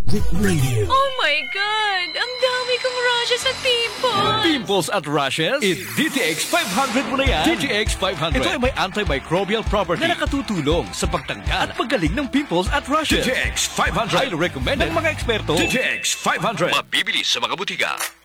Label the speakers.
Speaker 1: Radio.
Speaker 2: Oh my God! Ang dami kong rashes at pimples!
Speaker 3: Pimples at rashes? DTX 500 mo na yan. DTX 500. Ito ay may antimicrobial property na nakatutulong sa pagtanggal at paggaling ng pimples at rashes. DTX 500. Highly recommended ng mga eksperto. DTX 500. Mabibili sa mga butika.